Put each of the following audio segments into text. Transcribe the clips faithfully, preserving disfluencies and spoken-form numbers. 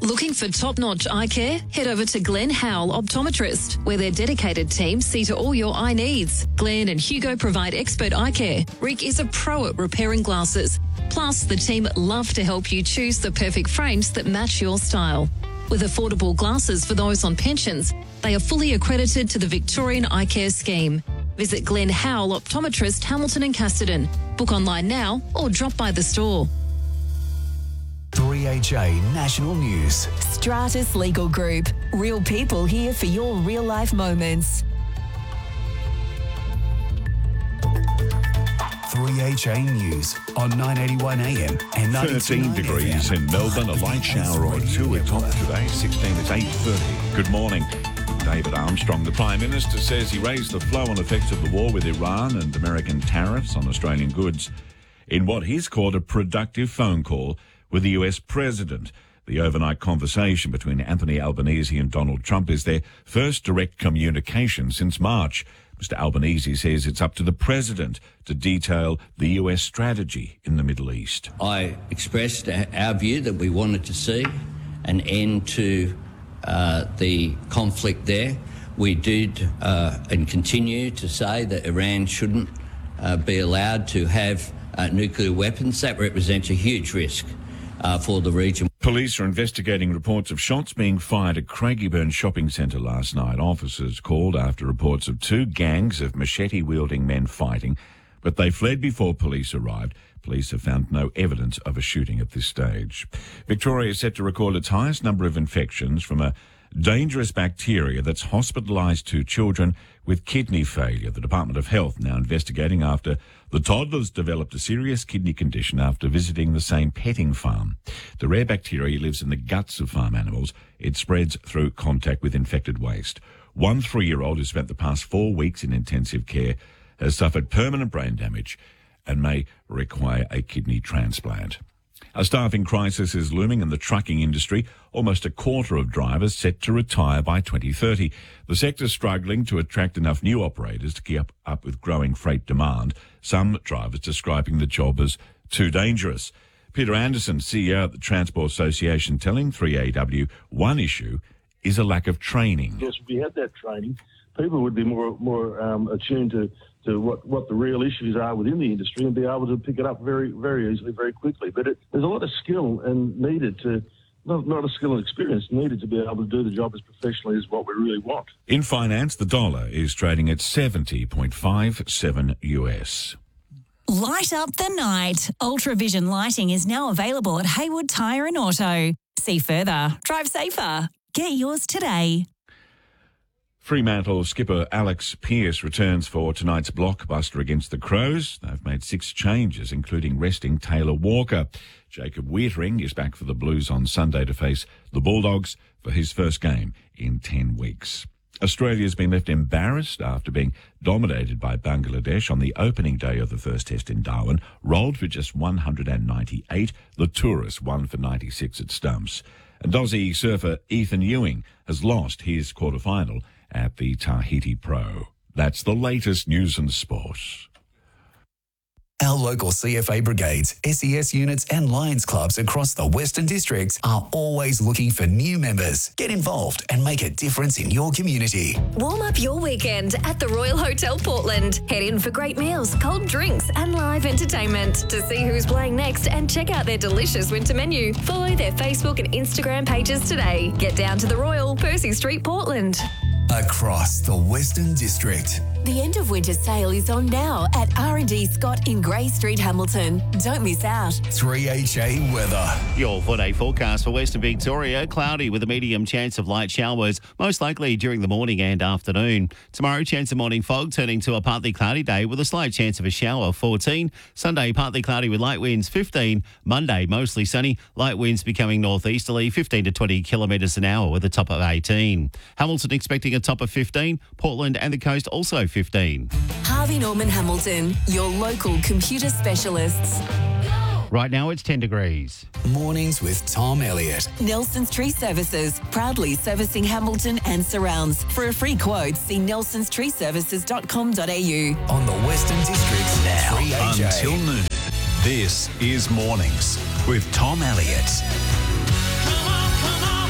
Looking for top-notch eye care? Head over to Glenn Howell Optometrist, where their dedicated team see to all your eye needs. Glenn and Hugo provide expert eye care. Rick is a pro at repairing glasses. Plus, the team love to help you choose the perfect frames that match your style. With affordable glasses for those on pensions, they are fully accredited to the Victorian Eye Care Scheme. Visit Glenn Howell Optometrist, Hamilton and Casterton. Book online now or drop by the store. three H A National News. Stratus Legal Group. Real people here for your real-life moments. three H A News on nine eighty-one A M and thirteen degrees in Melbourne, a light shower or two at top today, sixteen at eight thirty. Good morning. David Armstrong, the Prime Minister, says he raised the flow-on effects of the war with Iran and American tariffs on Australian goods in what he's called a productive phone call with the U S President. The overnight conversation between Anthony Albanese and Donald Trump is their first direct communication since March. Mister Albanese says it's up to the President to detail the U S strategy in the Middle East. I expressed our view that we wanted to see an end to uh, the conflict there. We did uh, and continue to say that Iran shouldn't uh, be allowed to have uh, nuclear weapons. That represents a huge risk uh, for the region. Police are investigating reports of shots being fired at Craigieburn Shopping Centre last night. Officers called after reports of two gangs of machete-wielding men fighting, but they fled before police arrived. Police have found no evidence of a shooting at this stage. Victoria is set to record its highest number of infections from a dangerous bacteria that's hospitalised two children with kidney failure. The Department of Health now investigating after the toddlers developed a serious kidney condition after visiting the same petting farm. The rare bacteria lives in the guts of farm animals. It spreads through contact with infected waste. One three-year-old who spent the past four weeks in intensive care has suffered permanent brain damage and may require a kidney transplant. A staffing crisis is looming in the trucking industry. Almost a quarter of drivers set to retire by twenty thirty. The sector is struggling to attract enough new operators to keep up with growing freight demand. Some drivers describing the job as too dangerous. Peter Anderson, C E O at the Transport Association, telling three A W one issue is a lack of training. Yes, if we had that training, people would be more more um, attuned to to what, what the real issues are within the industry and be able to pick it up very, very easily, very quickly. But it, there's a lot of skill and needed to, not, not a skill and experience, needed to be able to do the job as professionally as what we really want. In finance, the dollar is trading at seventy point five seven U S. Light up the night. Ultravision lighting is now available at Haywood Tyre and Auto. See further. Drive safer. Get yours today. Fremantle skipper Alex Pearce returns for tonight's blockbuster against the Crows. They've made six changes, including resting Taylor Walker. Jacob Wiedering is back for the Blues on Sunday to face the Bulldogs for his first game in ten weeks. Australia's been left embarrassed after being dominated by Bangladesh on the opening day of the first test in Darwin. Rolled for just one hundred ninety-eight, the tourists won for ninety-six at stumps. And Aussie surfer Ethan Ewing has lost his quarterfinal at the Tahiti Pro. That's the latest news and sport. Our local C F A brigades, S E S units and Lions clubs across the Western Districts are always looking for new members. Get involved and make a difference in your community. Warm up your weekend at the Royal Hotel Portland. Head in for great meals, cold drinks and live entertainment. To see who's playing next and check out their delicious winter menu, follow their Facebook and Instagram pages today. Get down to the Royal, Percy Street, Portland. Across the Western District. The end of winter sale is on now at R and D Scott in Grey Street, Hamilton. Don't miss out. three H A weather. Your four-day forecast for Western Victoria. Cloudy with a medium chance of light showers, most likely during the morning and afternoon. Tomorrow, chance of morning fog turning to a partly cloudy day with a slight chance of a shower, fourteen. Sunday, partly cloudy with light winds, fifteen. Monday, mostly sunny, light winds becoming northeasterly, fifteen to twenty kilometres an hour with a top of eighteen. Hamilton expecting a top of fifteen. Portland and the coast also fifteen. Harvey Norman Hamilton, your local computer specialists. Right now it's ten degrees. Mornings with Tom Elliott. Nelson's Tree Services, proudly servicing Hamilton and surrounds. For a free quote, see nelsons tree services dot com dot a u. On the Western District's now three H A. Until noon. This is Mornings with Tom Elliott. Come on, come on.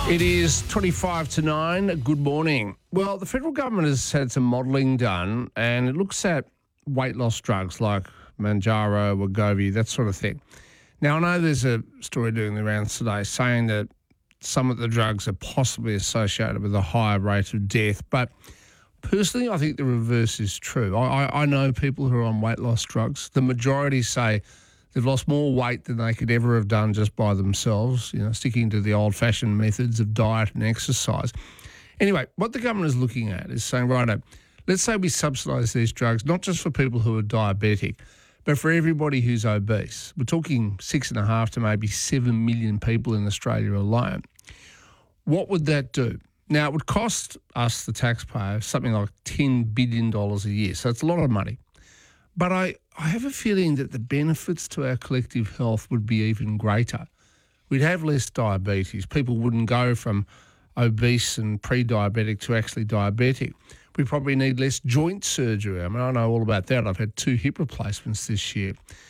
It is twenty-five to nine. Good morning. Well, the federal government has had some modelling done, and it looks at weight loss drugs like Manjaro, Wegovy, that sort of thing. Now, I know there's a story doing the rounds today saying that some of the drugs are possibly associated with a higher rate of death, but personally, I think the reverse is true. I, I, I know people who are on weight loss drugs. The majority say they've lost more weight than they could ever have done just by themselves, you know, sticking to the old-fashioned methods of diet and exercise. Anyway, what the government is looking at is saying, right, let's say we subsidise these drugs, not just for people who are diabetic, but for everybody who's obese. We're talking six and a half to maybe seven million people in Australia alone. What would that do? Now, it would cost us, the taxpayer, something like ten billion dollars a year, so it's a lot of money. But I, I have a feeling that the benefits to our collective health would be even greater. We'd have less diabetes. People wouldn't go from obese and pre-diabetic to actually diabetic. We probably need less joint surgery. I mean, I know all about that. I've had two hip replacements this year.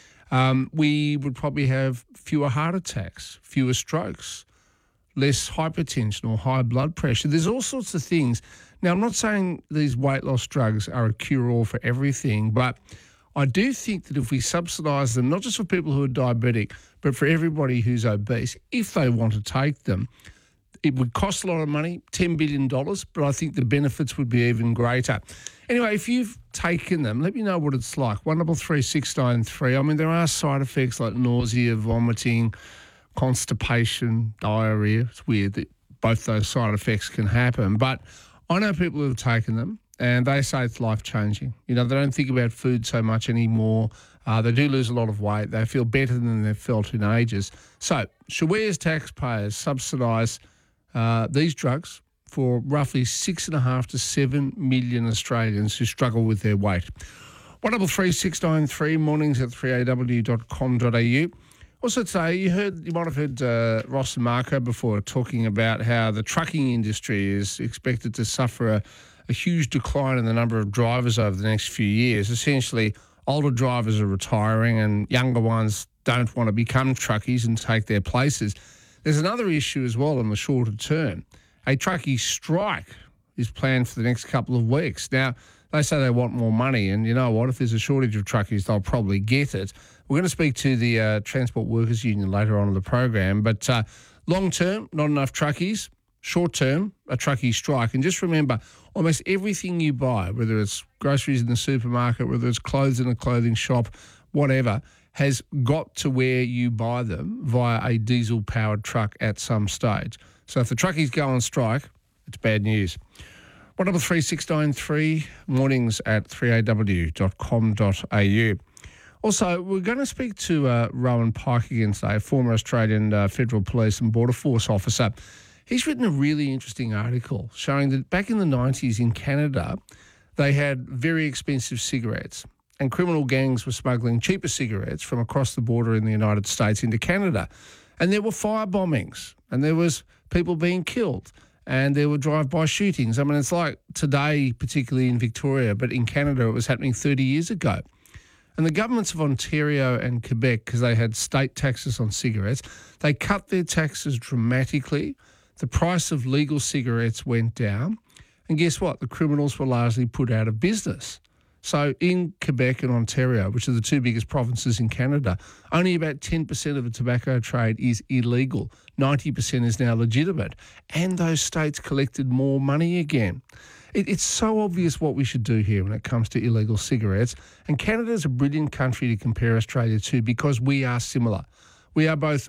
Um, we would probably have fewer heart attacks, fewer strokes, less hypertension or high blood pressure. There's all sorts of things. Now, I'm not saying these weight loss drugs are a cure-all for everything, but I do think that if we subsidise them, not just for people who are diabetic, but for everybody who's obese, if they want to take them, it would cost a lot of money, ten billion dollars, but I think the benefits would be even greater. Anyway, if you've taken them, let me know what it's like. one double three six nine three. I mean, there are side effects like nausea, vomiting, constipation, diarrhea. It's weird that both those side effects can happen, but I know people who have taken them, and they say it's life-changing. You know, they don't think about food so much anymore. Uh, they do lose a lot of weight. They feel better than they've felt in ages. So should we as taxpayers subsidise uh, these drugs for roughly six and a half to seven million Australians who struggle with their weight? one double three six nine three, mornings at three a w dot com dot a u. Also today, you heard, you might have heard uh, Ross and Marco before talking about how the trucking industry is expected to suffer a, a huge decline in the number of drivers over the next few years. Essentially, older drivers are retiring and younger ones don't want to become truckies and take their places. There's another issue as well in the shorter term. A truckie strike is planned for the next couple of weeks. Now, they say they want more money, and you know what? If there's a shortage of truckies, they'll probably get it. We're going to speak to the uh, Transport Workers Union later on in the program, but uh, long term, not enough truckies. Short term, a truckie strike. And just remember, almost everything you buy, whether it's groceries in the supermarket, whether it's clothes in a clothing shop, whatever, has got to where you buy them via a diesel-powered truck at some stage. So if the truckies go on strike, it's bad news. one double three six nine three, mornings at three a w dot com dot a u. Also, we're going to speak to uh, Rowan Pike again today, a former Australian uh, Federal Police and Border Force officer. He's written a really interesting article showing that back in the nineties in Canada, they had very expensive cigarettes, and criminal gangs were smuggling cheaper cigarettes from across the border in the United States into Canada. And there were fire bombings, and there was people being killed, and there were drive-by shootings. I mean, it's like today, particularly in Victoria, but in Canada it was happening thirty years ago. And the governments of Ontario and Quebec, because they had state taxes on cigarettes, they cut their taxes dramatically. The price of legal cigarettes went down. And guess what? The criminals were largely put out of business. So in Quebec and Ontario, which are the two biggest provinces in Canada, only about ten percent of the tobacco trade is illegal. ninety percent is now legitimate. And those states collected more money again. It, it's so obvious what we should do here when it comes to illegal cigarettes. And Canada is a brilliant country to compare Australia to because we are similar. We are both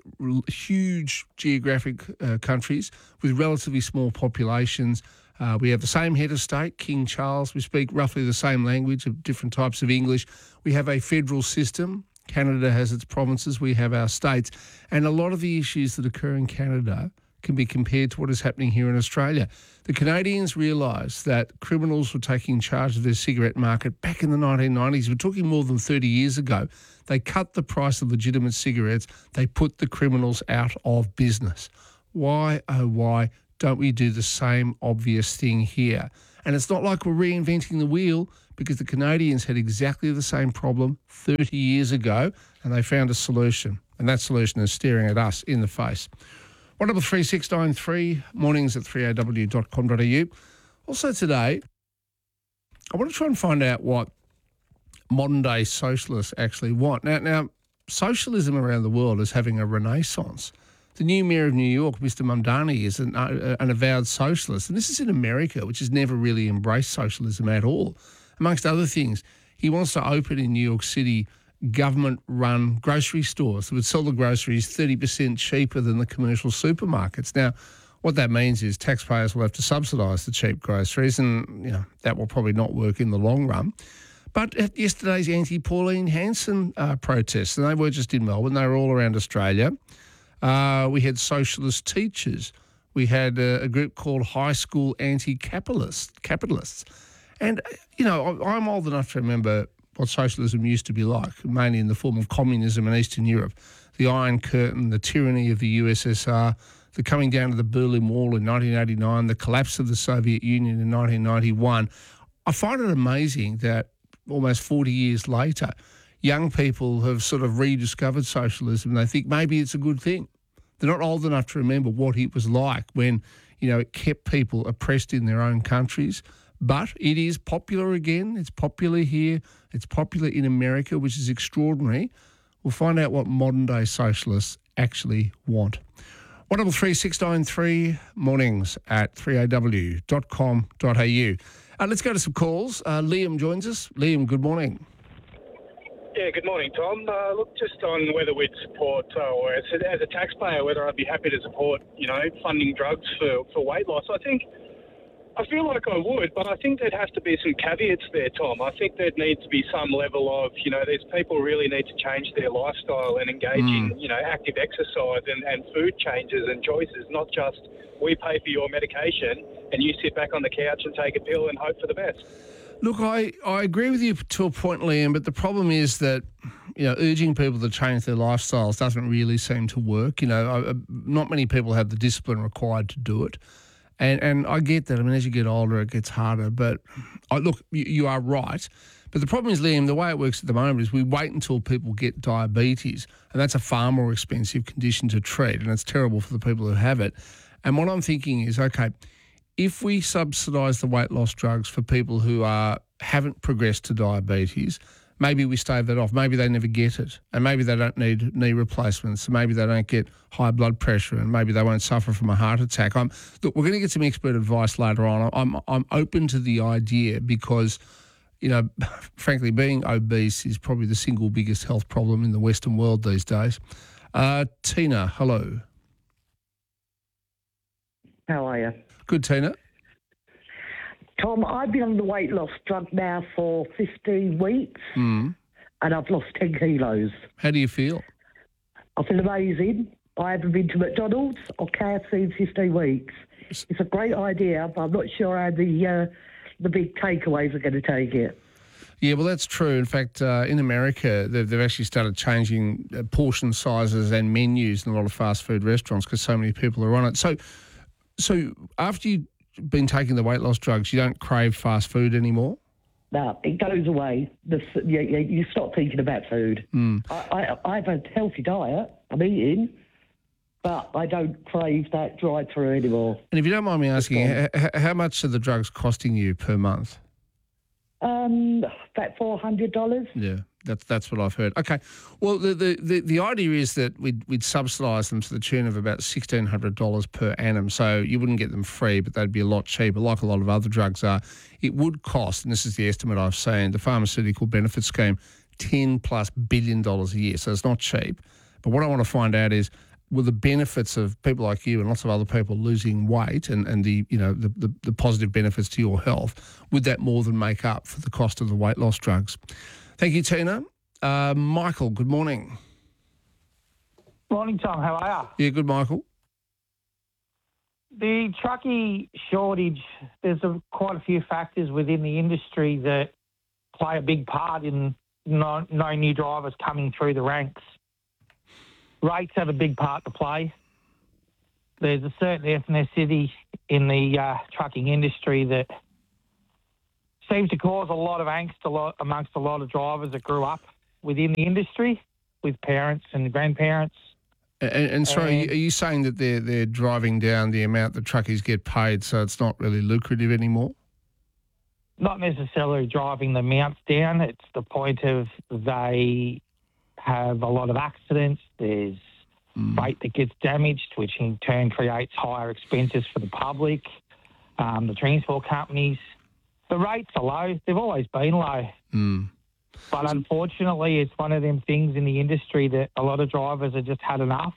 huge geographic uh, countries with relatively small populations. Uh, we have the same head of state, King Charles. We speak roughly the same language of different types of English. We have a federal system. Canada has its provinces. We have our states. And a lot of the issues that occur in Canada can be compared to what is happening here in Australia. The Canadians realised that criminals were taking charge of their cigarette market back in the nineteen nineties. We're talking more than thirty years ago. They cut the price of legitimate cigarettes. They put the criminals out of business. Why, oh why, don't we do the same obvious thing here? And it's not like we're reinventing the wheel, because the Canadians had exactly the same problem thirty years ago and they found a solution. And that solution is staring at us in the face. one double three six nine three, mornings at three a w dot com dot a u. Also today, I want to try and find out what modern-day socialists actually want. Now, now, socialism around the world is having a renaissance. The new mayor of New York, Mister Mamdani, is an, uh, an avowed socialist. And this is in America, which has never really embraced socialism at all. Amongst other things, he wants to open in New York City government-run grocery stores that would sell the groceries thirty percent cheaper than the commercial supermarkets. Now, what that means is taxpayers will have to subsidise the cheap groceries, and you know that will probably not work in the long run. But at yesterday's anti-Pauline Hanson uh, protests, and they were just in Melbourne, they were all around Australia. Uh, we had socialist teachers. We had uh, a group called High School Anti-Capitalists. Capitalists. And, you know, I'm old enough to remember what socialism used to be like, mainly in the form of communism in Eastern Europe. The Iron Curtain, the tyranny of the U S S R, the coming down of the Berlin Wall in nineteen eighty-nine, the collapse of the Soviet Union in nineteen ninety-one. I find it amazing that almost forty years later, young people have sort of rediscovered socialism and they think maybe it's a good thing. They're not old enough to remember what it was like when, you know, it kept people oppressed in their own countries. But it is popular again. It's popular here. It's popular in America, which is extraordinary. We'll find out what modern-day socialists actually want. one double three six nine three, mornings at three a w dot com dot a u. Uh, let's go to some calls. Uh, Liam joins us. Liam, good morning. Yeah, good morning, Tom. Uh, look, just on whether we'd support, uh, or as a, as a taxpayer, whether I'd be happy to support, you know, funding drugs for, for weight loss. I think, I feel like I would, but I think there'd have to be some caveats there, Tom. I think there'd need to be some level of, you know, these people really need to change their lifestyle and engage mm. in, you know, active exercise and, and food changes and choices, not just we pay for your medication and you sit back on the couch and take a pill and hope for the best. Look, I, I agree with you to a point, Liam, but the problem is that, you know, urging people to change their lifestyles doesn't really seem to work. You know, I, not many people have the discipline required to do it. And and I get that. I mean, as you get older, it gets harder. But, I, look, you, you are right. But the problem is, Liam, the way it works at the moment is we wait until people get diabetes, and that's a far more expensive condition to treat, and it's terrible for the people who have it. And what I'm thinking is, okay, if we subsidise the weight loss drugs for people who are haven't progressed to diabetes, maybe we stave that off. Maybe they never get it, and maybe they don't need knee replacements, and maybe they don't get high blood pressure, and maybe they won't suffer from a heart attack. I'm, look, we're going to get some expert advice later on. I'm I'm open to the idea because, you know, frankly, being obese is probably the single biggest health problem in the Western world these days. Uh, Tina, hello. How are you? Good, Tina. Tom, I've been on the weight loss drug now for fifteen weeks Mm. and I've lost ten kilos. How do you feel? I feel amazing. I haven't been to McDonald's or K F C in fifteen weeks. It's a great idea, but I'm not sure how the uh, the big takeaways are going to take it. Yeah, well, that's true. In fact, uh, in America, they've, they've actually started changing uh, portion sizes and menus in a lot of fast food restaurants because so many people are on it. So, so after you've been taking the weight loss drugs, you don't crave fast food anymore? No, it goes away. The, you, you stop thinking about food. Mm. I, I, I have a healthy diet. I'm eating, but I don't crave that drive-through anymore. And if you don't mind me asking, h- how much are the drugs costing you per month? Um, about four hundred dollars. Yeah, that's that's what I've heard. Okay, well, the the, the, the idea is that we'd, we'd subsidise them to the tune of about sixteen hundred dollars per annum, so you wouldn't get them free, but they'd be a lot cheaper, like a lot of other drugs are. It would cost, and this is the estimate I've seen, the Pharmaceutical Benefit Scheme, ten plus billion dollars a year, so it's not cheap. But what I want to find out is, will the benefits of people like you and lots of other people losing weight and, and the you know the, the, the positive benefits to your health, would that more than make up for the cost of the weight loss drugs? Thank you, Tina. Uh, Michael, good morning. Morning, Tom. How are you? Yeah, good, Michael. The truckie shortage, there's a, quite a few factors within the industry that play a big part in no, no new drivers coming through the ranks. Rates have a big part to play. There's a certain ethnicity in the uh, trucking industry that seems to cause a lot of angst a lot, amongst a lot of drivers that grew up within the industry with parents and grandparents. And, and sorry, And- are you saying that they're they're driving down the amount the truckies get paid, so it's not really lucrative anymore? Not necessarily driving the amounts down. It's the point of they have a lot of accidents. There's Mm. freight that gets damaged, which in turn creates higher expenses for the public, um, the transport companies. The rates are low. They've always been low. Mm. But unfortunately, it's one of them things in the industry that a lot of drivers have just had enough.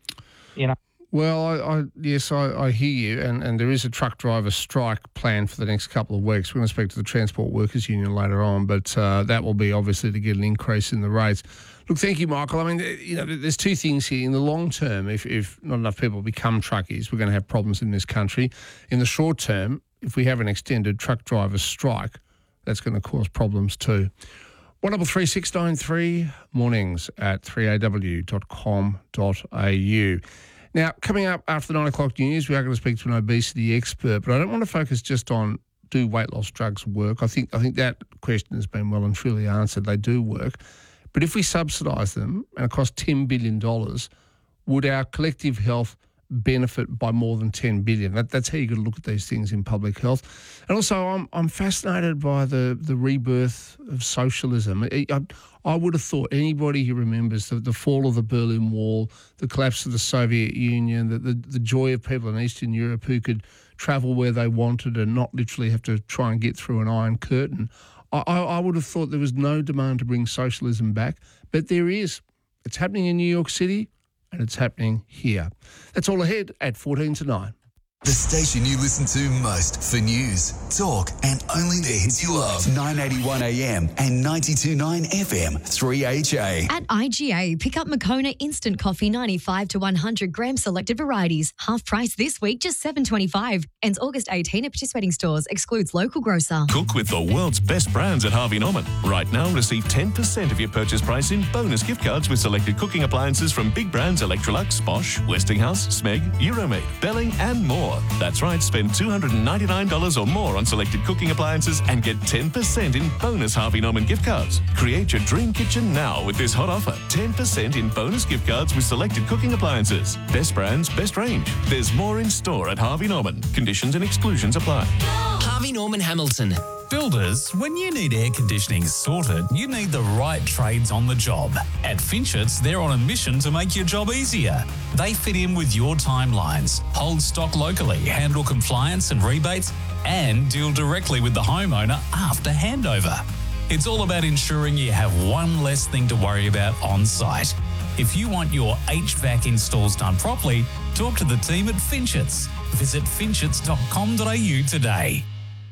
You know. Well, I, I yes, I, I hear you, and, and there is a truck driver strike planned for the next couple of weeks. We're going to speak to the Transport Workers Union later on, but uh, that will be obviously to get an increase in the rates. Look, thank you, Michael. I mean, you know, there's two things here. In the long term, if, if not enough people become truckies, we're going to have problems in this country. In the short term, if we have an extended truck driver strike, that's going to cause problems too. one double three six nine three, mornings at three a w dot com dot a u. Now, coming up after the nine o'clock news, we are going to speak to an obesity expert, but I don't want to focus just on do weight loss drugs work. I think I think that question has been well and truly answered. They do work. But if we subsidise them and it costs ten billion dollars, would our collective health benefit by more than ten billion dollars? That, that's how you got to look at these things in public health. And also, I'm I'm fascinated by the, the rebirth of socialism. I, I, I would have thought anybody who remembers the, the fall of the Berlin Wall, the collapse of the Soviet Union, the, the, the joy of people in Eastern Europe who could travel where they wanted and not literally have to try and get through an iron curtain. I, I would have thought there was no demand to bring socialism back, but there is. It's happening in New York City and it's happening here. That's all ahead at fourteen to nine. The station you listen to most for news, talk, and only the hits you love. nine eighty-one A M and ninety-two point nine F M, three H A. At I G A, pick up Moccona Instant Coffee ninety-five to one hundred gram selected varieties. Half price this week, just seven twenty-five. Ends August eighteenth at participating stores. Excludes local grocer. Cook with the world's best brands at Harvey Norman. Right now, receive ten percent of your purchase price in bonus gift cards with selected cooking appliances from big brands Electrolux, Bosch, Westinghouse, Smeg, Euromate, Belling, and more. That's right, spend two hundred ninety-nine dollars or more on selected cooking appliances and get ten percent in bonus Harvey Norman gift cards. Create your dream kitchen now with this hot offer. ten percent in bonus gift cards with selected cooking appliances. Best brands, best range. There's more in store at Harvey Norman. Conditions and exclusions apply. Harvey Norman Hamilton. Builders, when you need air conditioning sorted, you need the right trades on the job. At Finchets, they're on a mission to make your job easier. They fit in with your timelines, hold stock locally, handle compliance and rebates, and deal directly with the homeowner after handover. It's all about ensuring you have one less thing to worry about on site. If you want your H V A C installs done properly, talk to the team at Finchets. Visit finchets dot com dot a u today.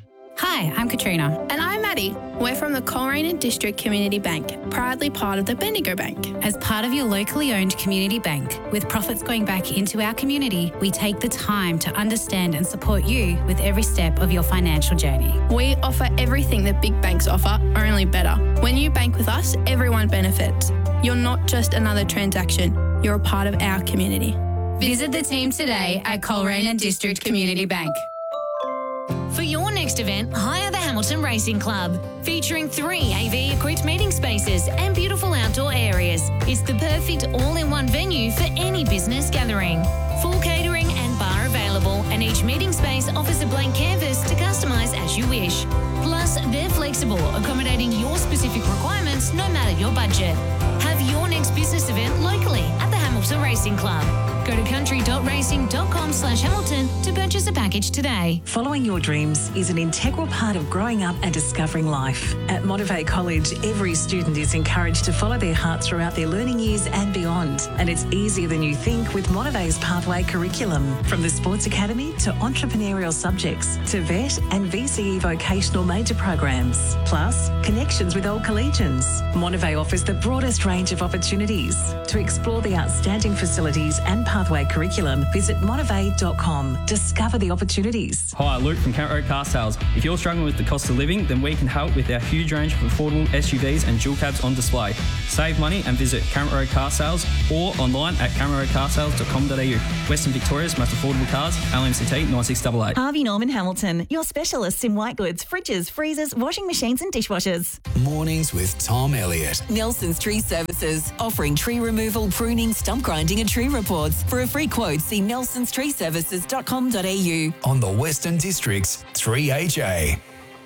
Hi, I'm Katrina. And I'm Maddie. We're from the Coleraine District Community Bank, proudly part of the Bendigo Bank. As part of your locally owned community bank, with profits going back into our community, we take the time to understand and support you with every step of your financial journey. We offer everything that big banks offer, only better. When you bank with us, everyone benefits. You're not just another transaction, you're a part of our community. Visit the team today at Coleraine District Community Bank. For your next event, hire the Hamilton Racing Club, featuring three A V-equipped meeting spaces and beautiful outdoor areas. It's the perfect all-in-one venue for any business gathering. Full catering and bar available, and each meeting space offers a blank canvas to customise as you wish. Plus, they're flexible, accommodating your specific requirements no matter your budget. Have your next business event locally at the Hamilton Racing Club. Go to country dot racing dot com slash Hamilton to purchase a package today. Following your dreams is an integral part of growing up and discovering life. At Motivate College, every student is encouraged to follow their heart throughout their learning years and beyond. And it's easier than you think with Motivate's pathway curriculum. From the sports academy to entrepreneurial subjects to vet and V C E vocational major programs. Plus, connections with old collegians. Motivate offers the broadest range of opportunities. To explore the outstanding facilities and pathway curriculum, visit motivate dot com. Discover the opportunities. Hi, Luke from Camp Road Car Sales. If you're struggling with the cost of living, then we can help with our huge range of affordable S U Vs and dual cabs on display. Save money and visit Camp Road Car Sales or online at camp road car sales dot com dot a u. Western Victoria's most affordable cars, L M C T nine six eight eight. Harvey Norman Hamilton, your specialists in white goods, fridges, freezers, washing machines and dishwashers. Mornings with Tom Elliott. Nelson's Tree Services, offering tree removal, pruning, stump Stump grinding and tree reports. For a free quote, see nelsons tree services dot com dot a u. On the Western District's three H A.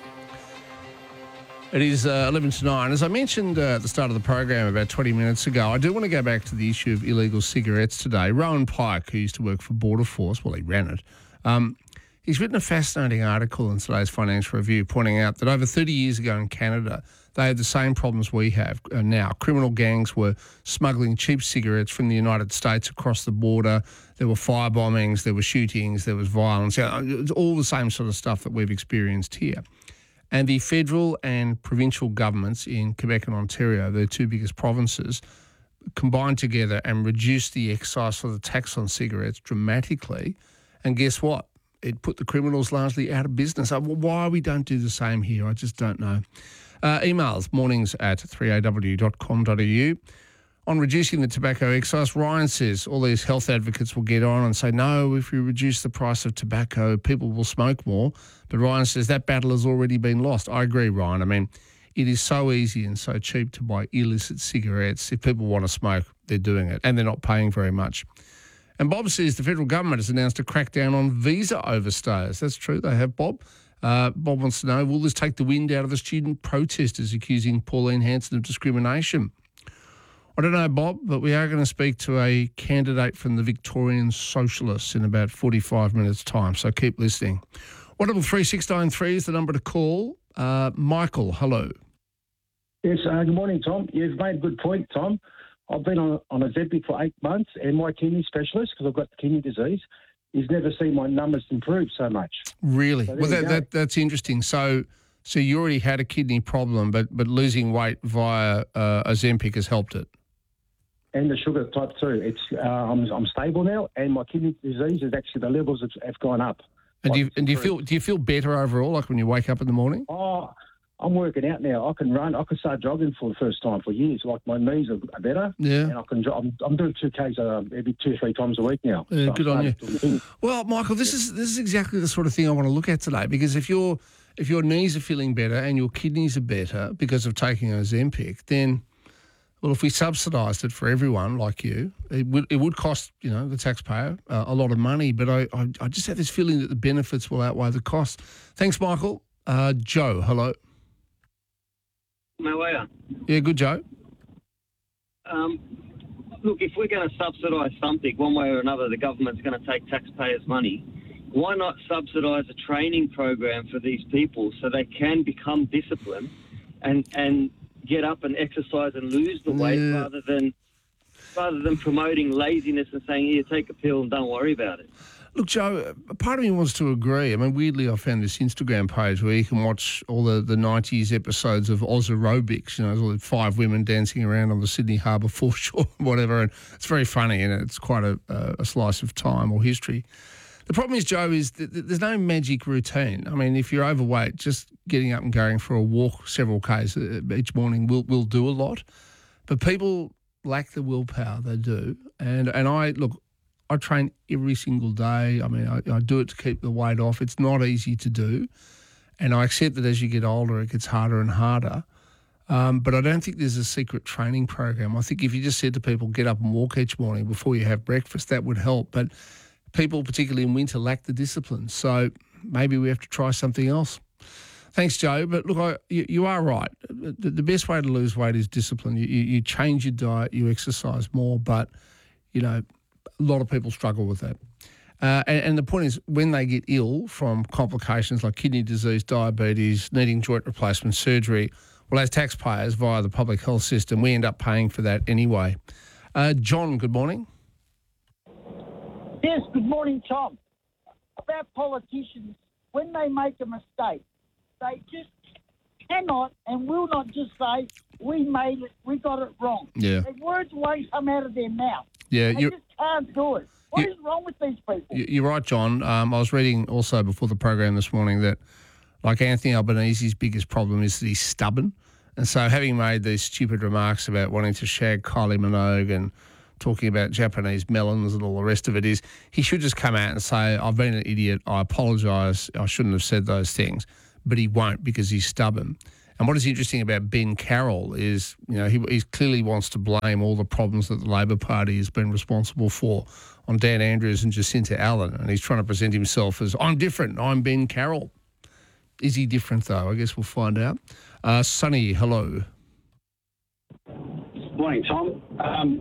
It is uh, eleven to nine. As I mentioned uh, at the start of the program about twenty minutes ago, I do want to go back to the issue of illegal cigarettes today. Rowan Pike, who used to work for Border Force, well, he ran it, um, he's written a fascinating article in today's Financial Review pointing out that over thirty years ago in Canada, they had the same problems we have uh, now. Criminal gangs were smuggling cheap cigarettes from the United States across the border. There were fire bombings, there were shootings, there was violence. You know, it's all the same sort of stuff that we've experienced here. And the federal and provincial governments in Quebec and Ontario, the two biggest provinces, combined together and reduced the excise or the tax on cigarettes dramatically. And guess what? It put the criminals largely out of business. Why we don't do the same here, I just don't know. Uh, emails, mornings at three a w dot com dot a u. On reducing the tobacco excise, Ryan says all these health advocates will get on and say, no, if you reduce the price of tobacco, people will smoke more. But Ryan says that battle has already been lost. I agree, Ryan. I mean, it is so easy and so cheap to buy illicit cigarettes. If people want to smoke, they're doing it, and they're not paying very much. And Bob says the federal government has announced a crackdown on visa overstayers. That's true, they have, Bob. Uh, Bob wants to know, will this take the wind out of the student protesters accusing Pauline Hanson of discrimination? I don't know, Bob, but we are going to speak to a candidate from the Victorian Socialists in about forty-five minutes' time, so keep listening. one double three six nine three is the number to call. Uh, Michael, hello. Yes, uh, good morning, Tom. You've made a good point, Tom. I've been on, on Ozempic for eight months, and my kidney specialist, because I've got kidney disease, he's never seen my numbers improve so much. Really? So well, that, that that's interesting. So so you already had a kidney problem, but, but losing weight via uh, Ozempic has helped it? And the sugar type two. It's uh, I'm I'm stable now, and my kidney disease is actually the levels have, have gone up. And do you, and do you feel do you feel better overall, like when you wake up in the morning? Oh, I'm working out now. I can run. I can start jogging for the first time for years. Like my knees are better. Yeah. And I can. I'm, I'm doing two k's uh, every two or three times a week now. Yeah, So good I'm on you. starting to- Well, Michael, this is this is exactly the sort of thing I want to look at today, because if your if your knees are feeling better and your kidneys are better because of taking Ozempic, then well, if we subsidised it for everyone like you, it would it would cost, you know, the taxpayer uh, a lot of money. But I, I I just have this feeling that the benefits will outweigh the cost. Thanks, Michael. Uh, Joe, hello. How are you? Yeah, good, Joe. Um, look, if we're going to subsidise something one way or another, the government's going to take taxpayers' money. Why not subsidise a training program for these people so they can become disciplined and and get up and exercise and lose the weight Yeah. rather than rather than promoting laziness and saying, here, take a pill and don't worry about it. Look, Joe, a part of me wants to agree. I mean, weirdly, I found this Instagram page where you can watch all the, the nineties episodes of Oz Aerobics, you know, all the five women dancing around on the Sydney Harbour foreshore, whatever, and it's very funny, and it's quite a, a slice of time or history. The problem is, Joe, is that there's no magic routine. I mean, if you're overweight, just getting up and going for a walk several k's each morning will will do a lot. But people lack the willpower, they do. And and I, look, I train every single day. I mean, I, I do it to keep the weight off. It's not easy to do. And I accept that as you get older, it gets harder and harder. Um, but I don't think there's a secret training program. I think if you just said to people, get up and walk each morning before you have breakfast, that would help. But people, particularly in winter, lack the discipline. So maybe we have to try something else. Thanks, Joe. But look, I, you, you are right. The, the best way to lose weight is discipline. You, you, you change your diet, you exercise more, but, you know, a lot of people struggle with that. Uh, and, and the point is, when they get ill from complications like kidney disease, diabetes, needing joint replacement surgery, well, as taxpayers via the public health system, we end up paying for that anyway. Uh, John, good morning. Yes, good morning, Tom. About politicians, when they make a mistake, they just cannot and will not just say, we made it, we got it wrong. Yeah. The words won't come out of their mouth. Yeah, they you're- just can't do it. What is wrong with these people? You- You're right, John. Um, I was reading also before the program this morning that, like Anthony Albanese's biggest problem is that he's stubborn. And so having made these stupid remarks about wanting to shag Kylie Minogue and talking about Japanese melons and all the rest of it, is he should just come out and say, I've been an idiot, I apologise, I shouldn't have said those things. But he won't, because he's stubborn. And what is interesting about Ben Carroll is, you know, he, he clearly wants to blame all the problems that the Labor Party has been responsible for on Dan Andrews and Jacinta Allen. And he's trying to present himself as, I'm different, I'm Ben Carroll. Is he different, though? I guess we'll find out. Uh, Sonny, hello. Morning, Tom. Um,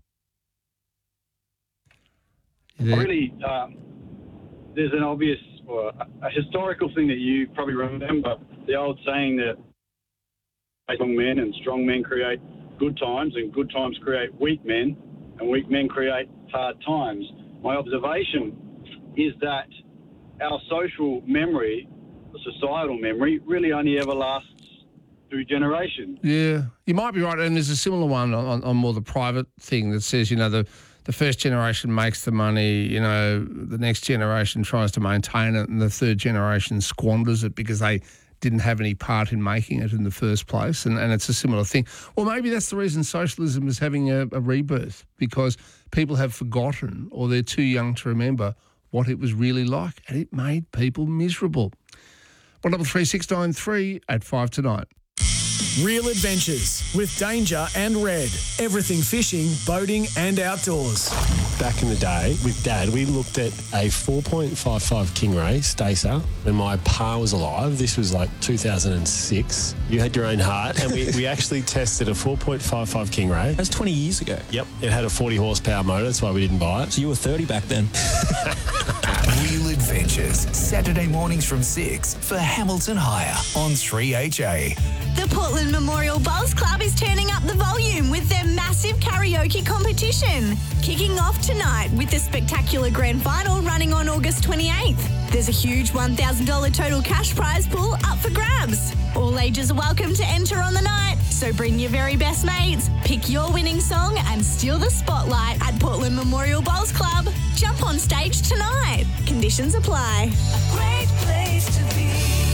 really, uh, there's an obvious, or a historical thing that you probably remember, the old saying that strong men and strong men create good times, and good times create weak men, and weak men create hard times. My observation is that our social memory, the societal memory, really only ever lasts through generations. Yeah, you might be right. And there's a similar one on, on more the private thing that says, you know, the, the first generation makes the money, you know, the next generation tries to maintain it, and the third generation squanders it because they didn't have any part in making it in the first place. And, and it's a similar thing. Well, maybe that's the reason socialism is having a, a rebirth, because people have forgotten, or they're too young to remember, what it was really like, and it made people miserable. one double three six nine three at five tonight. Real adventures with Danger and Red. Everything fishing, boating and outdoors. Back in the day with Dad, we looked at a four point five five Kingray Stacer when my pa was alive. This was like two thousand six. You had your own heart, and we, we actually tested a four point five five Kingray. That's twenty years ago. Yep. It had a forty horsepower motor. That's why we didn't buy it. So you were thirty back then. Real Adventures, Saturday mornings from six for Hamilton Hire on three H A. The Portland Memorial Bowls Club is turning up the volume with their massive karaoke competition. Kicking off tonight with the spectacular grand final running on August twenty-eighth. There's a huge one thousand dollars total cash prize pool up for grabs. All ages are welcome to enter on the night, so bring your very best mates, pick your winning song and steal the spotlight at Portland Memorial Bowls Club. Jump on stage tonight. Conditions apply. A great place to be.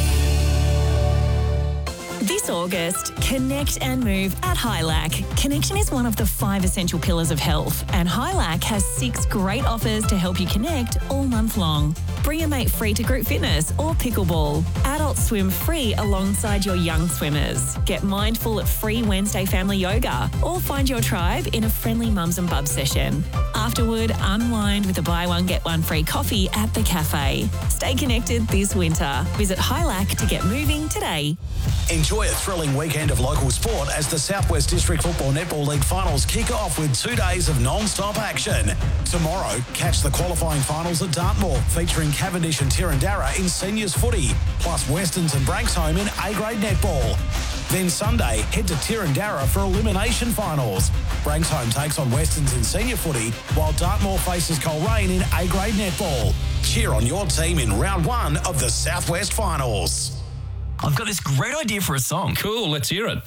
This August, connect and move at Hilac. Connection is one of the five essential pillars of health, and Hilac has six great offers to help you connect all month long. Bring a mate free to group fitness or pickleball. Adults swim free alongside your young swimmers. Get mindful at free Wednesday family yoga, or find your tribe in a friendly mums and bubs session. Afterward, unwind with a buy one get one free coffee at the cafe. Stay connected this winter. Visit Hilac to get moving today. Enjoy a thrilling weekend of local sport as the Southwest District Football Netball League finals kick off with two days of non-stop action. Tomorrow, catch the qualifying finals at Dartmoor, featuring Cavendish and Tirrandara in seniors footy, plus Westons and Branxholme in A-grade netball. Then Sunday, head to Tirrandara for elimination finals. Branxholme takes on Westons in senior footy, while Dartmoor faces Coleraine in A-grade netball. Cheer on your team in round one of the Southwest Finals. I've got this great idea for a song. Cool, let's hear it.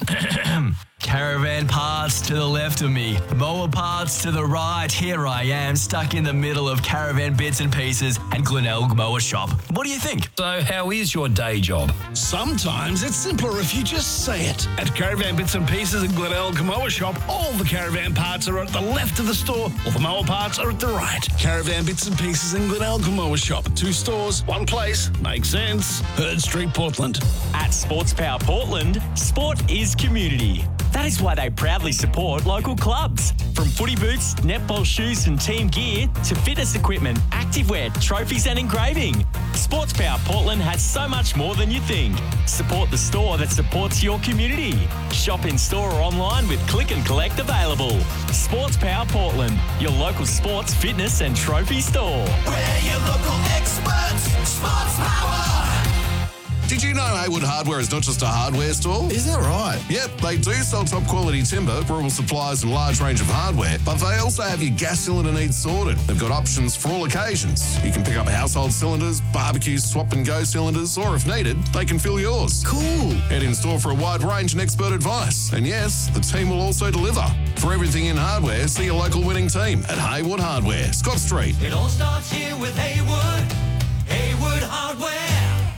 Caravan parts to the left of me, mower parts to the right. Here I am, stuck in the middle of Caravan Bits and Pieces and Glenelg Mower Shop. What do you think? So how is your day job? Sometimes it's simpler if you just say it. At Caravan Bits and Pieces and Glenelg Mower Shop, all the caravan parts are at the left of the store, all the mower parts are at the right. Caravan Bits and Pieces and Glenelg Mower Shop. Two stores, one place. Makes sense. Herd Street, Portland. At Sports Power Portland, sport is community. That is why they proudly support local clubs. From footy boots, netball shoes and team gear to fitness equipment, activewear, trophies and engraving. Sports Power Portland has so much more than you think. Support the store that supports your community. Shop in store or online with click and collect available. Sports Power Portland, your local sports, fitness and trophy store. We're your local experts, Sports Power. Did you know Haywood Hardware is not just a hardware store? Is that right? Yep, they do sell top quality timber, rural supplies and large range of hardware, but they also have your gas cylinder needs sorted. They've got options for all occasions. You can pick up household cylinders, barbecue swap and go cylinders, or if needed, they can fill yours. Cool. Head in store for a wide range and expert advice. And yes, the team will also deliver. For everything in hardware, see your local winning team at Haywood Hardware, Scott Street. It all starts here with Haywood. Haywood Hardware.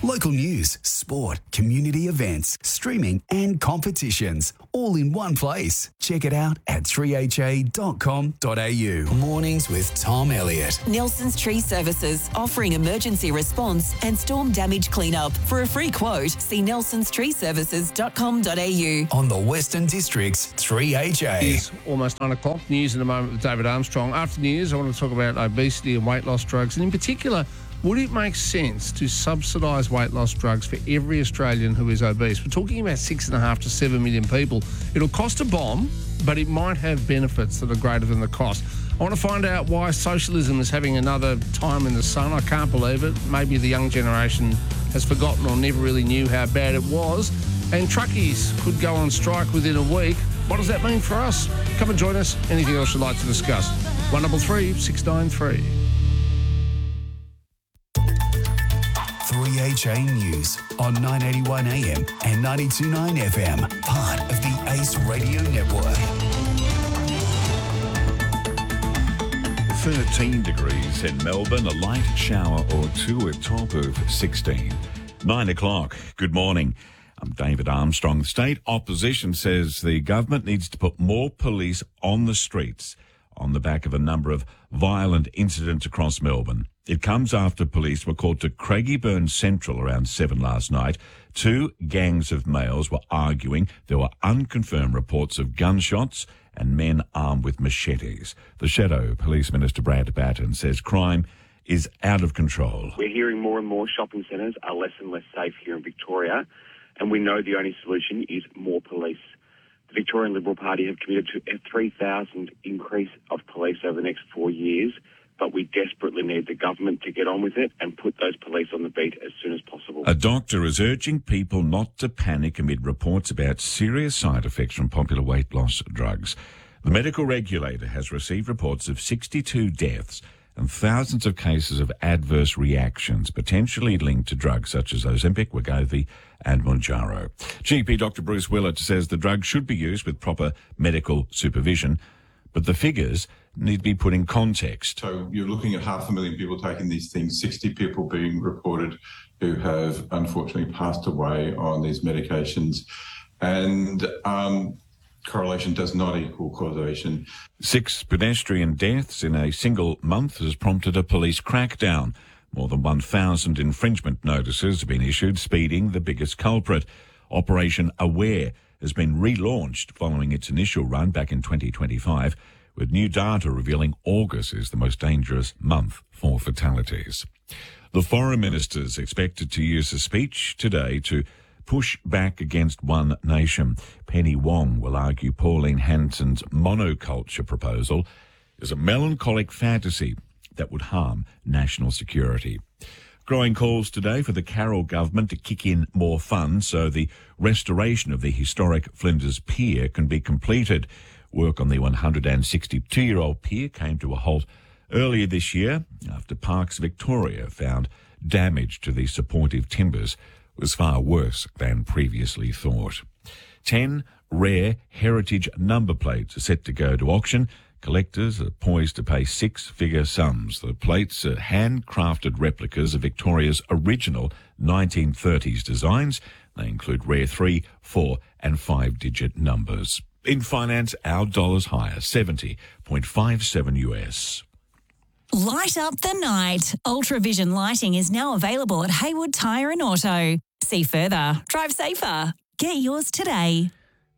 Local news, sport, community events, streaming and competitions, all in one place. Check it out at three h a dot com dot a u. Mornings with Tom Elliott. Nelson's Tree Services, offering emergency response and storm damage cleanup. For a free quote, see nelsons tree services dot com dot a u. On the Western District's three H A. It's almost nine o'clock. News in a moment with David Armstrong. After news, I want to talk about obesity and weight loss drugs, and in particular, would it make sense to subsidise weight loss drugs for every Australian who is obese? We're talking about six and a half to seven million people. It'll cost a bomb, but it might have benefits that are greater than the cost. I want to find out why socialism is having another time in the sun. I can't believe it. Maybe the young generation has forgotten or never really knew how bad it was. And truckies could go on strike within a week. What does that mean for us? Come and join us. Anything else you'd like to discuss? one double three six nine three. three H A News on nine eighty-one A M and ninety-two point nine F M, part of the Ace Radio Network. thirteen degrees in Melbourne, a light shower or two, a top of sixteen. Nine o'clock. Good morning. I'm David Armstrong. The state opposition says the government needs to put more police on the streets on the back of a number of violent incidents across Melbourne. It comes after police were called to Craigieburn Central around seven last night. Two gangs of males were arguing. There were unconfirmed reports of gunshots and men armed with machetes. The Shadow Police Minister Brad Batten says crime is out of control. We're hearing more and more shopping centres are less and less safe here in Victoria, and we know the only solution is more police. The Victorian Liberal Party have committed to a three thousand increase of police over the next four years, but we desperately need the government to get on with it and put those police on the beat as soon as possible. A doctor is urging people not to panic amid reports about serious side effects from popular weight loss drugs. The medical regulator has received reports of sixty-two deaths and thousands of cases of adverse reactions, potentially linked to drugs such as Ozempic, Wegovy and Mounjaro. G P Doctor Bruce Willett says the drug should be used with proper medical supervision, but the figures need to be put in context. So you're looking at half a million people taking these things, sixty people being reported who have unfortunately passed away on these medications, and um, correlation does not equal causation. Six pedestrian deaths in a single month has prompted a police crackdown. More than one thousand infringement notices have been issued, speeding the biggest culprit. Operation Aware has been relaunched following its initial run back in twenty twenty-five, with new data revealing August is the most dangerous month for fatalities. The foreign minister is expected to use a speech today to push back against one nation. Penny Wong will argue Pauline Hanson's monoculture proposal is a melancholic fantasy that would harm national security. Growing calls today for the Carroll government to kick in more funds so the restoration of the historic Flinders Pier can be completed. Work on the one hundred sixty-two-year-old pier came to a halt earlier this year after Parks Victoria found damage to the supportive timbers was far worse than previously thought. Ten rare heritage number plates are set to go to auction. Collectors are poised to pay six-figure sums. The plates are handcrafted replicas of Victoria's original nineteen thirties designs. They include rare three, four and five-digit numbers. In finance, our dollar's higher, seventy point five seven U S. Light up the night. Ultravision lighting is now available at Haywood Tyre and Auto. See further. Drive safer. Get yours today.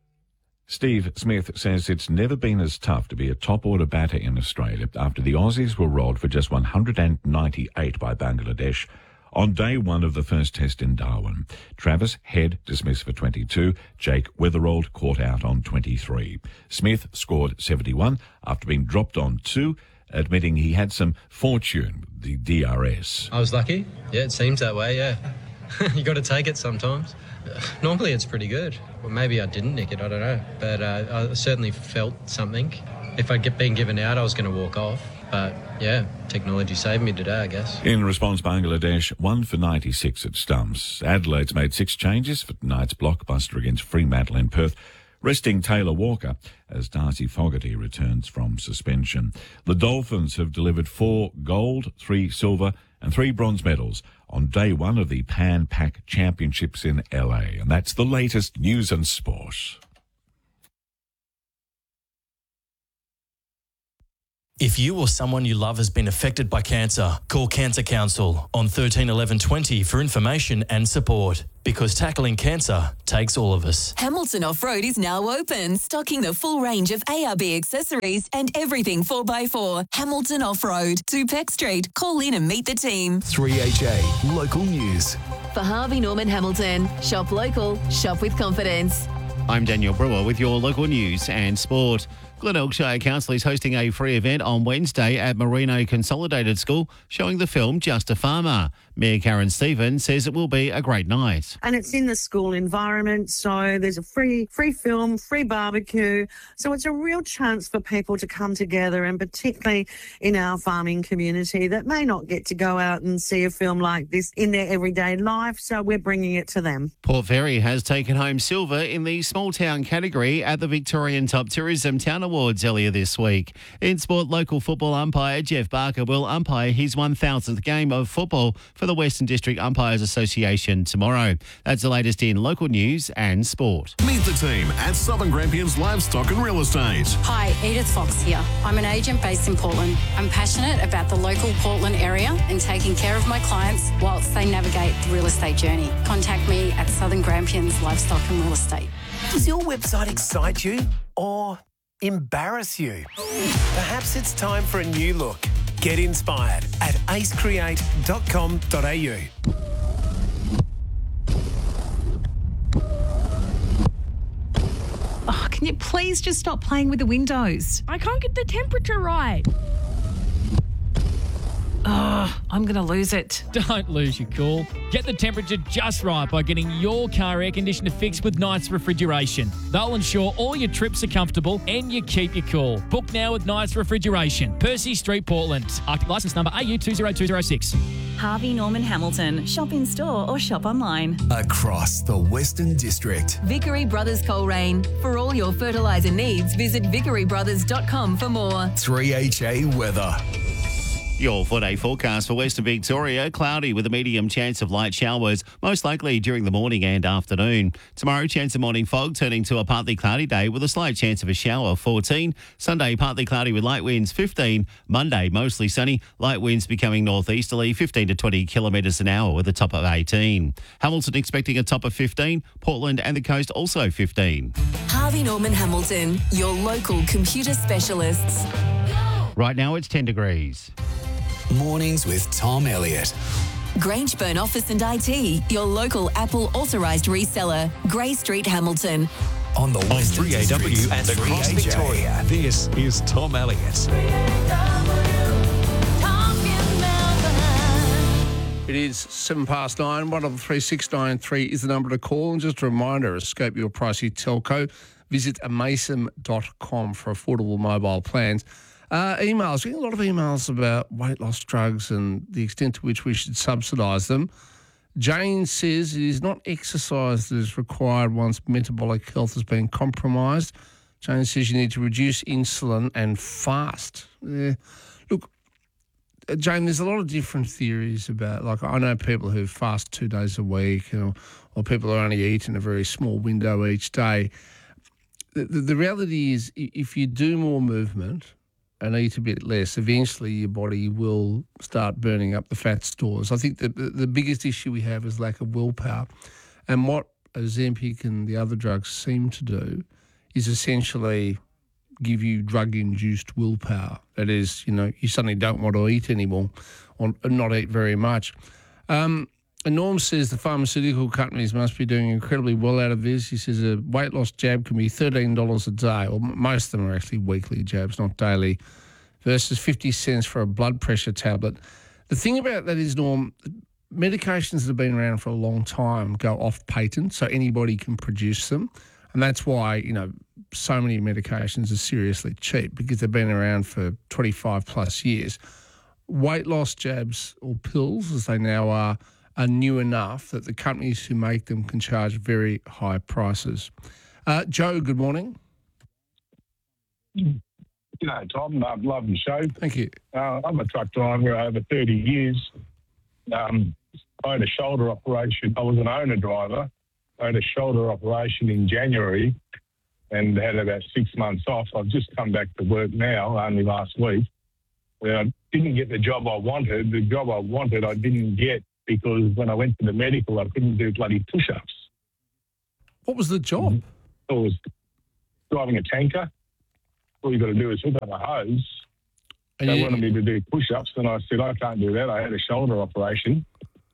Steve Smith says it's never been as tough to be a top-order batter in Australia after the Aussies were rolled for just one hundred ninety-eight by Bangladesh on day one of the first test in Darwin. Travis Head dismissed for twenty-two. Jake Weatherold caught out on twenty-three. Smith scored seventy-one after being dropped on two, admitting he had some fortune with the D R S. I was lucky. Yeah, it seems that way, yeah. You got to take it sometimes. Normally it's pretty good. Well, maybe I didn't nick it, I don't know. But uh, I certainly felt something. If I'd get, been given out, I was going to walk off. But, yeah, technology saved me today, I guess. In response, Bangladesh one for ninety-six at stumps. Adelaide's made six changes for tonight's blockbuster against Fremantle in Perth, resting Taylor Walker as Darcy Fogarty returns from suspension. The Dolphins have delivered four gold, three silver and three bronze medals on day one of the Pan Pac Championships in L A. And that's the latest news and sport. If you or someone you love has been affected by cancer, call Cancer Council on thirteen eleven twenty for information and support. Because tackling cancer takes all of us. Hamilton Off-Road is now open, stocking the full range of A R B accessories and everything four by four. Hamilton Off-Road, two Peck Street. Call in and meet the team. three H A Local News. For Harvey Norman Hamilton, shop local, shop with confidence. I'm Daniel Brewer with your local news and sport. Glenelg Shire Council is hosting a free event on Wednesday at Merino Consolidated School showing the film Just a Farmer. Mayor Karen Stevens says it will be a great night. And it's in the school environment, so there's a free free film, free barbecue. So it's a real chance for people to come together, and particularly in our farming community that may not get to go out and see a film like this in their everyday life. So we're bringing it to them. Port Fairy has taken home silver in the small town category at the Victorian Top Tourism Town Awards earlier this week. In sport, local football umpire Jeff Barker will umpire his one thousandth game of football for the Western District Umpires Association tomorrow. That's the latest in local news and sport. Meet the team at Southern Grampians Livestock and Real Estate. Hi, Edith Fox here. I'm an agent based in Portland. I'm passionate about the local Portland area and taking care of my clients whilst they navigate the real estate journey. Contact me at Southern Grampians Livestock and Real Estate. Does your website excite you or embarrass you? Perhaps it's time for a new look. Get inspired at ace create dot com dot a u. Oh, can you please just stop playing with the windows? I can't get the temperature right. Oh, I'm going to lose it. Don't lose your cool. Get the temperature just right by getting your car air conditioner fixed with Knights Refrigeration. They'll ensure all your trips are comfortable and you keep your cool. Book now with Knights Refrigeration. Percy Street, Portland. Arctic licence number A U two zero two zero six. Harvey Norman Hamilton. Shop in store or shop online. Across the Western District. Vickery Brothers Coleraine. For all your fertiliser needs, visit vickery brothers dot com for more. three H A weather. Your four-day forecast for Western Victoria, cloudy with a medium chance of light showers, most likely during the morning and afternoon. Tomorrow, chance of morning fog turning to a partly cloudy day with a slight chance of a shower, fourteen. Sunday, partly cloudy with light winds, fifteen. Monday, mostly sunny, light winds becoming northeasterly, fifteen to twenty kilometres an hour with a top of eighteen. Hamilton expecting a top of fifteen. Portland and the coast also fifteen. Harvey Norman Hamilton, your local computer specialists. Right now, it's ten degrees. Mornings with Tom Elliott. Grangeburn Office and I T, your local Apple authorised reseller. Grey Street, Hamilton. On the Western three A W and across Victoria, this is Tom Elliott. It is seven past nine. one double three six nine three is the number to call. And just a reminder, escape your pricey telco. Visit amasem dot com for affordable mobile plans. Uh, emails. Getting a lot of emails about weight loss drugs and the extent to which we should subsidise them. Jane says it is not exercise that is required once metabolic health has been compromised. Jane says you need to reduce insulin and fast. Yeah. Look, Jane, there's a lot of different theories about, like, I know people who fast two days a week, or, or people who only eat in a very small window each day. The, the, the reality is, if you do more movement and eat a bit less, eventually your body will start burning up the fat stores. I think the, the biggest issue we have is lack of willpower. And what Ozempic and the other drugs seem to do is essentially give you drug-induced willpower. That is, you know, you suddenly don't want to eat anymore or not eat very much. Um, and Norm says the pharmaceutical companies must be doing incredibly well out of this. He says a weight loss jab can be thirteen dollars a day, or most of them are actually weekly jabs, not daily, versus fifty cents for a blood pressure tablet. The thing about that is, Norm, medications that have been around for a long time go off patent, so anybody can produce them. And that's why, you know, so many medications are seriously cheap, because they've been around for twenty-five plus years. Weight loss jabs, or pills as they now are, are new enough that the companies who make them can charge very high prices. Uh, Joe, good morning. G'day, Tom. I love your show. Thank you. Uh, I'm a truck driver over thirty years. Um, I had a shoulder operation. I was an owner driver. I had a shoulder operation in January and had about six months off. I've just come back to work now, only last week. I didn't get the job I wanted. The job I wanted I didn't get because when I went to the medical, I couldn't do bloody push-ups. What was the job? I was driving a tanker. All you got to do is hook up a hose. And they you- wanted me to do push-ups, and I said, I can't do that. I had a shoulder operation.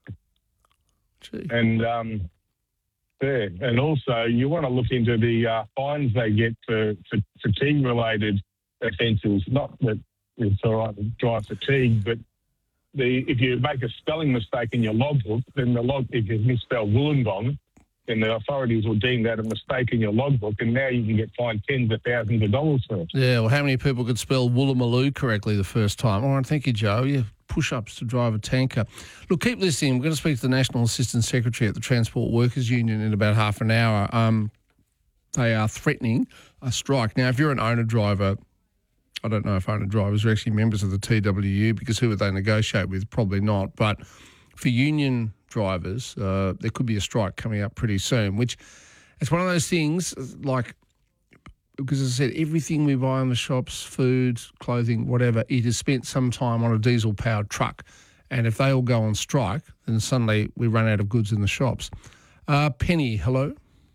Gee. And, um, yeah, and also you want to look into the uh, fines they get for, for fatigue-related offences. Not that it's all right to drive fatigue, but the if you make a spelling mistake in your logbook, then the log if you misspell Wollongong, then the authorities will deem that a mistake in your logbook, and now you can get fined tens of thousands of dollars for it. Yeah, well, how many people could spell Woolloomooloo correctly the first time? All right, thank you, Joe. Yeah, push-ups to drive a tanker. Look, keep listening. We're going to speak to the National Assistant Secretary at the Transport Workers Union in about half an hour. Um, they are threatening a strike. Now, if you're an owner-driver, I don't know if owner-drivers are actually members of the T W U because who would they negotiate with? Probably not. But for union drivers, uh, there could be a strike coming up pretty soon, which it's one of those things like, because as I said, everything we buy in the shops, food, clothing, whatever, it is spent some time on a diesel-powered truck. And if they all go on strike, then suddenly we run out of goods in the shops. Uh, Penny, hello.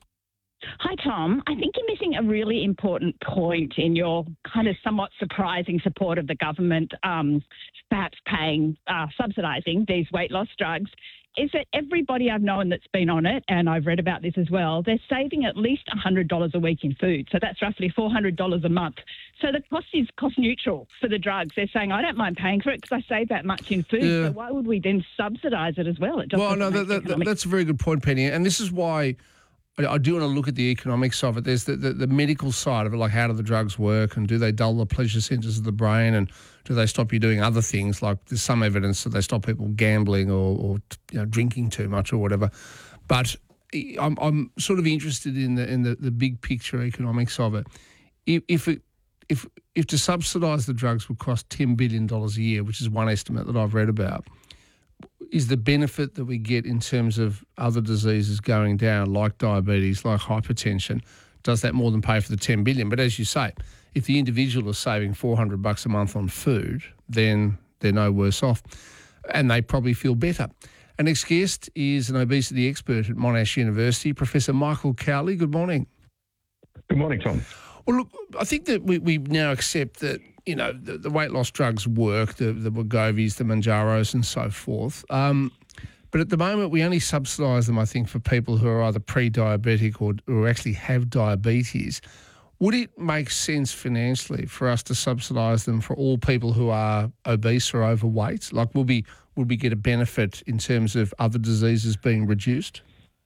Hi, Tom. I think you're missing a really important point in your kind of somewhat surprising support of the government um, perhaps paying, uh, subsidising these weight loss drugs, is that everybody I've known that's been on it, and I've read about this as well, they're saving at least one hundred dollars a week in food. So that's roughly four hundred dollars a month. So the cost is cost neutral for the drugs. They're saying, I don't mind paying for it because I save that much in food. Yeah. So why would we then subsidise it as well? It just Well, no, doesn't that, make that, economic- that's a very good point, Penny. And this is why I, I do want to look at the economics of it. There's the, the, the medical side of it, like how do the drugs work and do they dull the pleasure centres of the brain and do they stop you doing other things? Like there's some evidence that they stop people gambling or, or you know, drinking too much or whatever. But I'm, I'm sort of interested in the in the, the big picture economics of it. If if it, if if to subsidise the drugs would cost ten billion dollars a year, which is one estimate that I've read about, is the benefit that we get in terms of other diseases going down, like diabetes, like hypertension, does that more than pay for the ten billion dollars? But as you say, if the individual is saving four hundred bucks a month on food, then they're no worse off, and they probably feel better. Our next guest is an obesity expert at Monash University, Professor Michael Cowley. Good morning. Good morning, Tom. Well, look, I think that we, we now accept that, you know, the, the weight loss drugs work, the, the Wegovy's, the Manjaros and so forth. Um, but at the moment, we only subsidise them, I think, for people who are either pre-diabetic or, or actually have diabetes. Would it make sense financially for us to subsidise them for all people who are obese or overweight? Like, would we, would we get a benefit in terms of other diseases being reduced?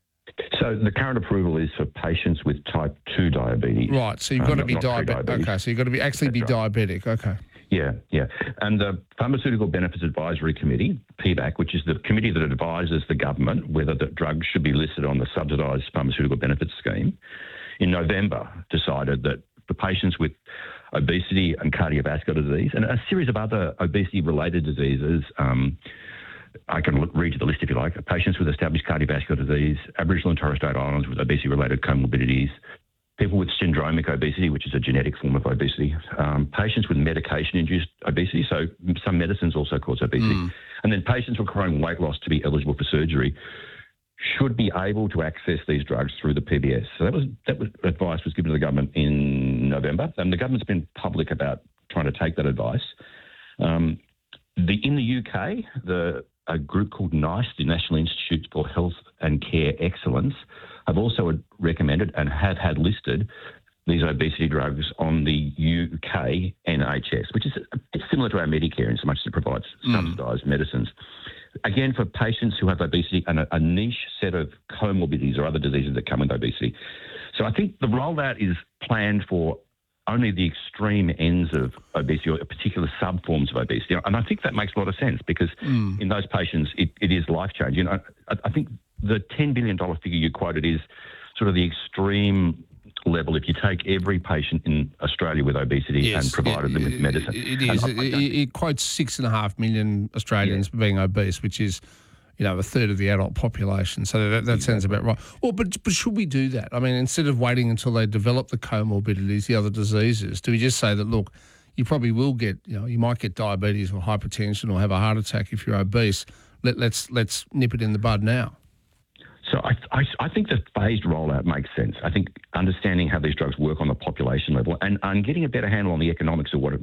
So the current approval is for patients with type two diabetes. Right, so you've um, got to not- be not diabetic. pre-diabetes. Okay, so you've got to be actually be That's right. diabetic. Okay. Yeah, yeah. And the Pharmaceutical Benefits Advisory Committee, P B A C, which is the committee that advises the government whether the drugs should be listed on the subsidised pharmaceutical benefits scheme, in November decided that for patients with obesity and cardiovascular disease and a series of other obesity-related diseases, um, I can look, read you the list if you like, patients with established cardiovascular disease, Aboriginal and Torres Strait Islanders with obesity-related comorbidities, people with syndromic obesity, which is a genetic form of obesity, um, patients with medication-induced obesity, so some medicines also cause obesity, Mm. and then patients requiring weight loss to be eligible for surgery should be able to access these drugs through the P B S. So that was that was advice was given to the government in November, and the government's been public about trying to take that advice. Um, the in the U K, the a group called NICE, the National Institute for Health and Care Excellence, have also recommended and have had listed these obesity drugs on the U K N H S, which is it's similar to our Medicare in so much as it provides subsidised medicines. Again, for patients who have obesity and a, a niche set of comorbidities or other diseases that come with obesity. So I think the rollout is planned for only the extreme ends of obesity or particular subforms of obesity. And I think that makes a lot of sense because Mm. in those patients, it, it is life-changing. You know, I, I think the ten billion dollars figure you quoted is sort of the extreme level if you take every patient in Australia with obesity Yes, and provided it- them with medicine. It is. And I- I It, don't- it, it quotes six and a half million Australians being obese, which is, you know, a third of the adult population. So that, that sounds about right. Well, but but should we do that? I mean, instead of waiting until they develop the comorbidities, the other diseases, do we just say that, look, you probably will get, you know, you might get diabetes or hypertension or have a heart attack if you're obese. Let, let's let's nip it in the bud now. So I, I, I think the phased rollout makes sense. I think understanding how these drugs work on the population level and, and getting a better handle on the economics of what it